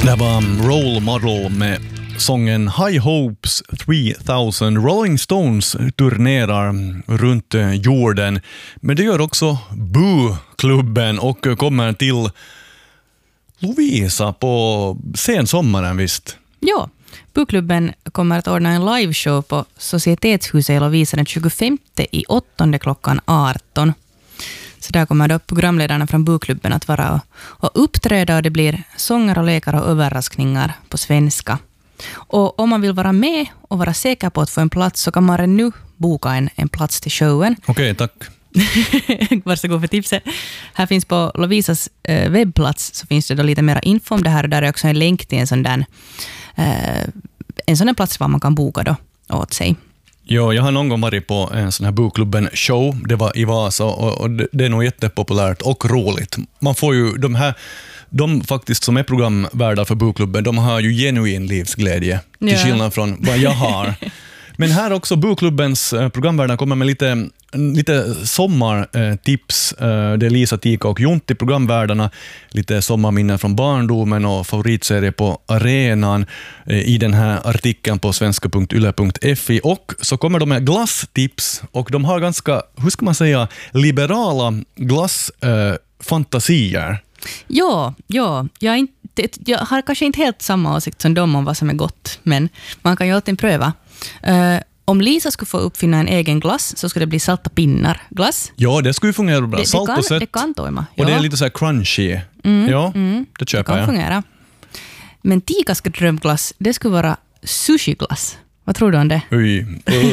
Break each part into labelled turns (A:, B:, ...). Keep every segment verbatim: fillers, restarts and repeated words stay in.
A: Det var Role Model med sången High Hopes tre tusen. Rolling Stones turnerar runt jorden, men det gör också Boo-klubben och kommer till Lovisa på sensommaren, visst?
B: Ja, Boo-klubben kommer att ordna en liveshow på Societetshuset i Lovisa den tjugofemte i åttonde klockan arton. Så där kommer då programledarna från Boo-klubben att vara och, och uppträda, och det blir sånger och lekar och överraskningar på svenska. Och om man vill vara med och vara säker på att få en plats så kan man redan nu boka en, en plats till showen.
A: Okej, tack.
B: Varsågod för tipset. Här finns på Lovisas eh, webbplats så finns det då lite mer info om det här, och där är också en länk till en sån där eh, en sån där plats var man kan boka då åt sig.
A: Ja, jag har någon gång varit på en sån här Boo-klubben show. Det var i Vasa och, och det, det är nog jättepopulärt och roligt. Man får ju de här, de faktiskt som är programvärdar för Boo-klubben, de har ju genuin livsglädje till
B: Ja.
A: skillnad från vad jag har. Men här också Boo-klubbens programvärdar kommer med lite, lite sommartips. Det är Lisa, Tika och Jonti, programvärdarna. Lite sommarminnen från barndomen och favoritserie på arenan i den här artikeln på svenska punkt yle punkt fi. Och så kommer de med glasstips, och de har ganska, hur ska man säga, liberala glassfantasier.
B: Ja, ja. Jag, är inte, jag har kanske inte helt samma åsikt som dem om vad som är gott, men man kan ju alltid pröva. Uh, om Lisa skulle få uppfinna en egen glass så skulle det bli salta pinnar glass.
A: Ja, det skulle fungera bra.
B: Det,
A: Salt
B: det kan,
A: och sött.
B: Det kantojma.
A: Och
B: ja.
A: det är lite så här crunchy.
B: Mm,
A: ja,
B: mm,
A: det köper
B: det kan
A: jag.
B: fungera. Men Tikas drömglass, det skulle vara sushi-glass. Vad tror du om det?
A: Oj.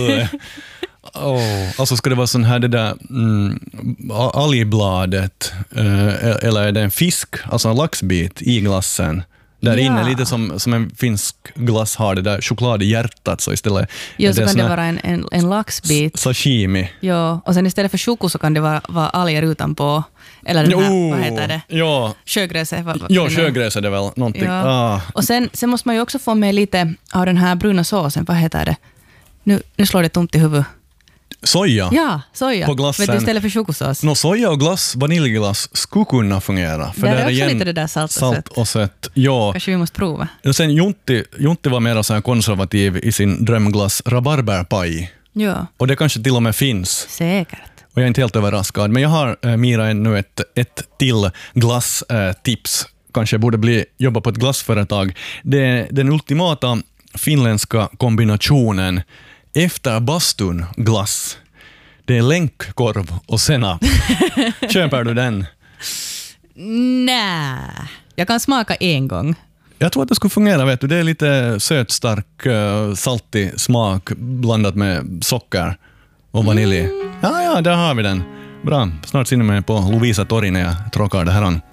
A: Oh, alltså ska det vara sån här det där mm, algbladet eh, eller är det en fisk, alltså en laxbit i glassen där
B: Ja.
A: inne, lite som, som en finsk glass har det där choklad i hjärtat, så istället
B: Jo, så
A: är
B: kan
A: sån
B: det
A: här
B: vara en, en, en laxbit.
A: sashimi.
B: Ja, och sen istället för choko så kan det vara, vara alger utanpå, eller den här,
A: Oh,
B: vad heter det?
A: Ja,
B: Sjögräset. Vad, vad,
A: ja
B: eller-
A: sjögräs är det väl någonting.
B: Ja.
A: Ah.
B: Och sen, sen måste man ju också få med lite av den här bruna såsen, vad heter det? Nu, nu slår det tomt i huvudet.
A: Soja.
B: Ja, soja.
A: På glassen.
B: Vet du, istället för chokosås.
A: Nå, soja och glass, vaniljglass skulle kunna fungera. För
B: Där är
A: där
B: också
A: igen
B: lite det där salt och
A: salt
B: sött.
A: och sött. Ja.
B: Kanske vi måste prova.
A: Och sen Jonti, Jonti var mer så här konservativ i sin drömglass rabarberpaj.
B: Ja,
A: Och det kanske till och med finns.
B: säkert.
A: Och jag är inte helt överraskad. Men jag har, äh, Mira, ännu ett, ett till glasstips. Äh, kanske jag borde bli, jobba på ett glassföretag. Det är den ultimata finländska kombinationen efter bastun glass. Det är länkkorv och senap. Köper du den?
B: Nej, jag kan smaka en gång.
A: Jag tror att det skulle fungera, vet du. Det är lite sötstark, uh, saltig smak blandat med socker och vanilj. Mm. Ja, ja, där har vi den. Bra. Snart ser ni mig på Lovisa torg när jag tråkar det här an.